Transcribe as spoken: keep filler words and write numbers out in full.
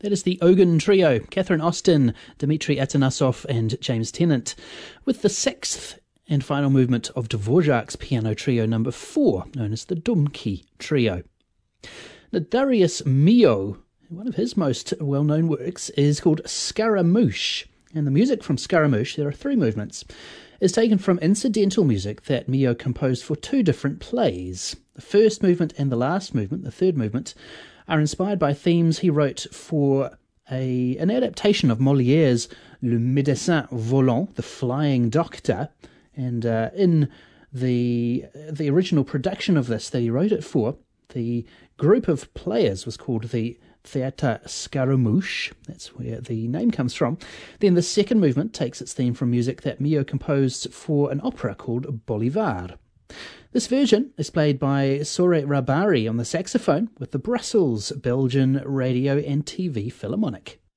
That is the Ogun Trio, Catherine Austin, Dmitry Atanasov and James Tennant, with the sixth and final movement of Dvorak's Piano Trio number four, known as the Dumki Trio. Now, Darius Milhaud, one of his most well-known works, is called Scaramouche, and the music from Scaramouche, there are three movements, is taken from incidental music that Milhaud composed for two different plays. The first movement and the last movement, the third movement, are inspired by themes he wrote for a an adaptation of Molière's Le Médecin Volant, the Flying Doctor, and uh, in the the original production of this that he wrote it for, the group of players was called the Théâtre Scaramouche. That's where the name comes from. Then the second movement takes its theme from music that Milhaud composed for an opera called Bolivar. This version is played by Sore Rabari on the saxophone with the Brussels Belgian Radio and T V Philharmonic.